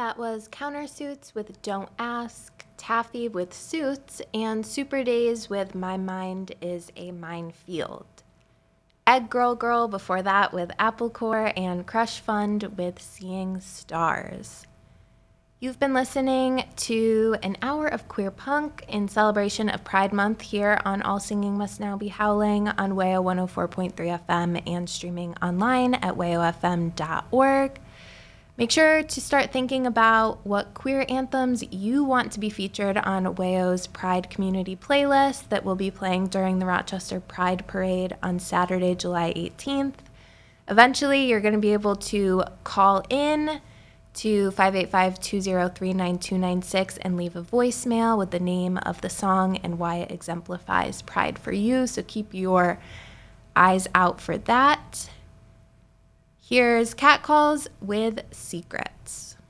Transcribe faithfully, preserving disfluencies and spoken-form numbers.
That was Countersuits with Don't Ask, Taffy with Suits, and Super Days with My Mind is a Minefield. Egg Girl Girl before that with Apple Core, and Crush Fund with Seeing Stars. You've been listening to an hour of queer punk in celebration of Pride Month here on All Singing Must Now Be Howling on W A O one oh four point three F M and streaming online at W A O F M dot org. Make sure to start thinking about what queer anthems you want to be featured on W A O's Pride Community playlist that will be playing during the Rochester Pride Parade on Saturday, July eighteenth. Eventually, you're going to be able to call in to five eight five, two oh three, nine two nine six and leave a voicemail with the name of the song and why it exemplifies Pride for you, so keep your eyes out for that. Here's Catcalls with Secrets.